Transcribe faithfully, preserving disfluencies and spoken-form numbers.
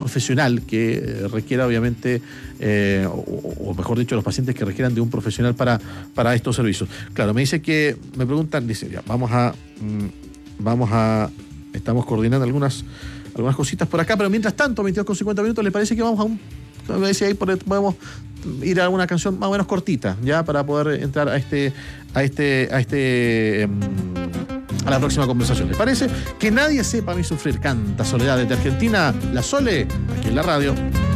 profesional que requiera obviamente, eh, o, o mejor dicho, los pacientes que requieran de un profesional para, para estos servicios. Claro, me dice que, me preguntan, dice, ya, vamos a, mmm, vamos a, estamos coordinando algunas, algunas cositas por acá, pero mientras tanto, veintidós con cincuenta minutos, ¿le parece que vamos a un, a ver si ahí podemos ir a alguna canción más o menos cortita, ya, para poder entrar a este, a este, a este, um, a la próxima conversación? ¿Les parece? Que nadie sepa a mí sufrir, canta Soledad desde Argentina, la Sole, aquí en la radio.